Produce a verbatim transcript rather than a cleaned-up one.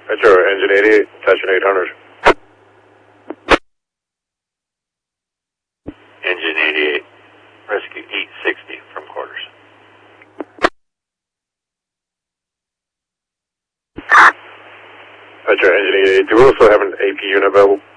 Metro, engine eighty-eight, attaching eight hundred. Engine eighty-eight, rescue eight sixty from quarters. Metro, engine eighty-eight, do we also have an A P unit available?